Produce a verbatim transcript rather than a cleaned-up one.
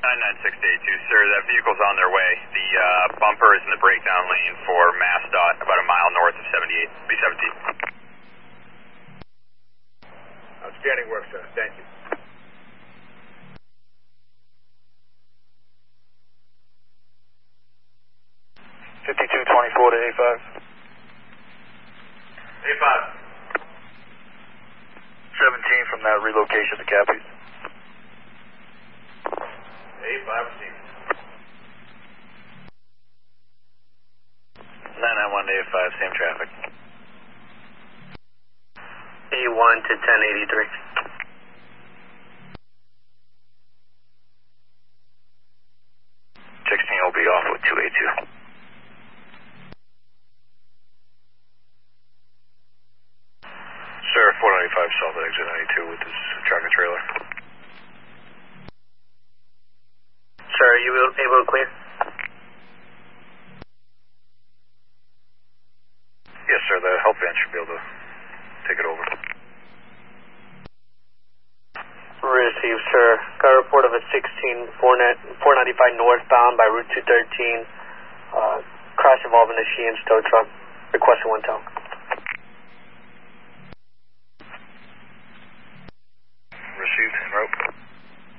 nine nine six eight two, sir, that vehicle's on their way. The uh, bumper is in the breakdown lane for MassDOT, about a mile north of seventy-eight, B seventeen. Outstanding work, sir. Thank you. fifty-two twenty-four to A five. A five. seventeen from that relocation to Capiz. A five received. nine nine one to A five, same traffic. A one to ten eighty-three. sixteen will be off with two A two. Sir, four ninety-five south at exit ninety-two with this truck and trailer. Sir, are you able to clear? Yes, sir, the help van should be able to take it over. Received, sir. Got a report of a sixteen four ninety-five northbound by Route two thirteen. Uh, crash involving a Sheehan's tow truck. Requesting one tow.